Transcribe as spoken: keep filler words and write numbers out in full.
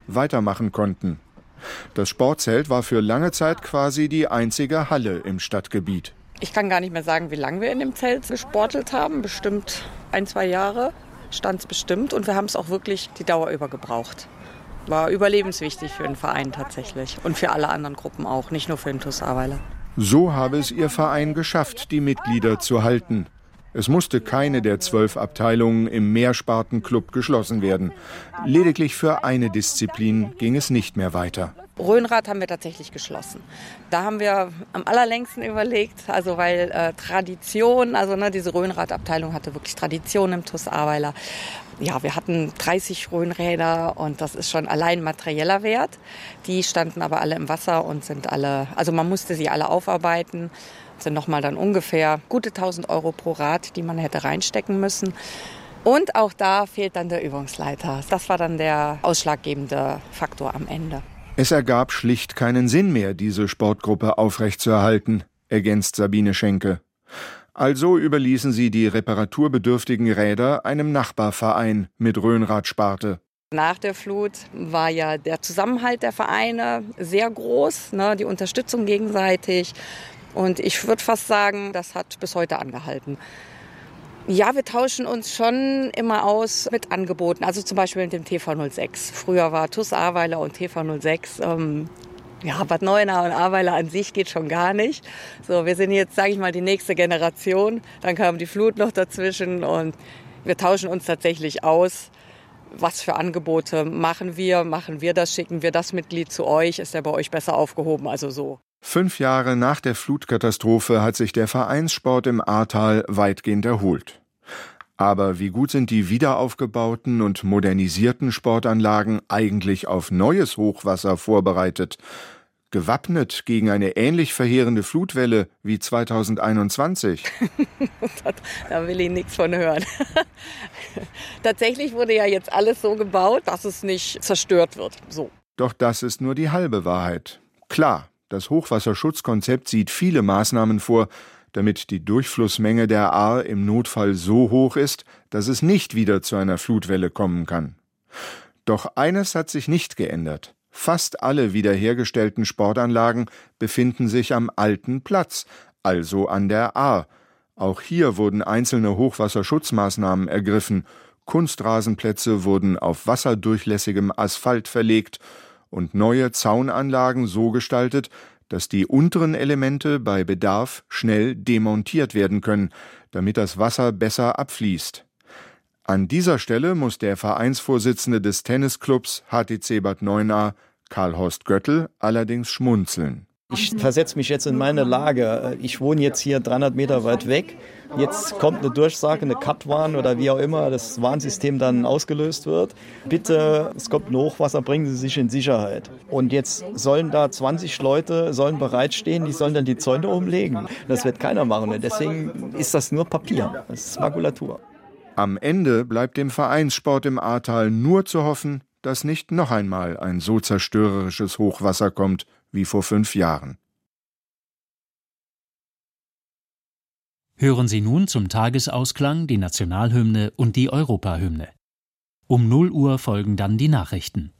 weitermachen konnten. Das Sportzelt war für lange Zeit quasi die einzige Halle im Stadtgebiet. Ich kann gar nicht mehr sagen, wie lange wir in dem Zelt gesportelt haben. Bestimmt ein, zwei Jahre stand es bestimmt. Und wir haben es auch wirklich die Dauer über gebraucht. War überlebenswichtig für den Verein tatsächlich. Und für alle anderen Gruppen auch, nicht nur für den T U S Ahrweiler. So habe es ihr Verein geschafft, die Mitglieder zu halten. Es musste keine der zwölf Abteilungen im Mehrspartenclub geschlossen werden. Lediglich für eine Disziplin ging es nicht mehr weiter. Rhönrad haben wir tatsächlich geschlossen. Da haben wir am allerlängsten überlegt, also weil äh, Tradition, also ne, diese Rhönradabteilung hatte wirklich Tradition im T U S Ahrweiler. Ja, wir hatten dreißig Rhönräder und das ist schon allein materieller Wert. Die standen aber alle im Wasser und sind alle, also man musste sie alle aufarbeiten. Das sind nochmal dann ungefähr gute tausend Euro pro Rad, die man hätte reinstecken müssen. Und auch da fehlt dann der Übungsleiter. Das war dann der ausschlaggebende Faktor am Ende. Es ergab schlicht keinen Sinn mehr, diese Sportgruppe aufrechtzuerhalten, ergänzt Sabine Schenke. Also überließen sie die reparaturbedürftigen Räder einem Nachbarverein mit Rhönradsparte. Nach der Flut war ja der Zusammenhalt der Vereine sehr groß, ne, die Unterstützung gegenseitig. Und ich würde fast sagen, das hat bis heute angehalten. Ja, wir tauschen uns schon immer aus mit Angeboten, also zum Beispiel mit dem T V null sechs. Früher war T U S Ahrweiler und T V null sechs. Ähm, ja, Bad Neuenahr und Ahrweiler an sich geht schon gar nicht. So, wir sind jetzt, sage ich mal, die nächste Generation. Dann kam die Flut noch dazwischen und wir tauschen uns tatsächlich aus. Was für Angebote machen wir? Machen wir das? Schicken wir das Mitglied zu euch? Ist er bei euch besser aufgehoben? Also so. Fünf Jahre nach der Flutkatastrophe hat sich der Vereinssport im Ahrtal weitgehend erholt. Aber wie gut sind die wiederaufgebauten und modernisierten Sportanlagen eigentlich auf neues Hochwasser vorbereitet? Gewappnet gegen eine ähnlich verheerende Flutwelle wie zweitausendeinundzwanzig? Da will ich nichts von hören. Tatsächlich wurde ja jetzt alles so gebaut, dass es nicht zerstört wird. So. Doch das ist nur die halbe Wahrheit. Klar, das Hochwasserschutzkonzept sieht viele Maßnahmen vor, damit die Durchflussmenge der Ahr im Notfall so hoch ist, dass es nicht wieder zu einer Flutwelle kommen kann. Doch eines hat sich nicht geändert. Fast alle wiederhergestellten Sportanlagen befinden sich am alten Platz, also an der Ahr. Auch hier wurden einzelne Hochwasserschutzmaßnahmen ergriffen. Kunstrasenplätze wurden auf wasserdurchlässigem Asphalt verlegt und neue Zaunanlagen so gestaltet, dass die unteren Elemente bei Bedarf schnell demontiert werden können, damit das Wasser besser abfließt. An dieser Stelle muss der Vereinsvorsitzende des Tennisclubs H T C Bad Neuenahr, Karl-Horst Göttl, allerdings schmunzeln. Ich versetze mich jetzt in meine Lage. Ich wohne jetzt hier dreihundert Meter weit weg. Jetzt kommt eine Durchsage, eine Cut-Warn oder wie auch immer das Warnsystem dann ausgelöst wird. Bitte, es kommt ein Hochwasser, bringen Sie sich in Sicherheit. Und jetzt sollen da zwanzig Leute sollen bereitstehen, die sollen dann die Zäune umlegen. Das wird keiner machen. Und deswegen ist das nur Papier. Das ist Makulatur. Am Ende bleibt dem Vereinssport im Ahrtal nur zu hoffen, dass nicht noch einmal ein so zerstörerisches Hochwasser kommt wie vor fünf Jahren. Hören Sie nun zum Tagesausklang die Nationalhymne und die Europahymne. Um null Uhr folgen dann die Nachrichten.